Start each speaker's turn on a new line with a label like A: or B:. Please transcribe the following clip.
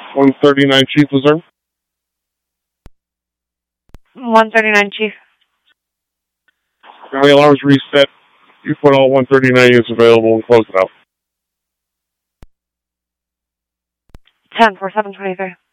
A: 139 Chief Reserve.
B: 139 Chief.
A: Now the alarm's reset. You put all 139 units available and close it out.
B: 10 for 723.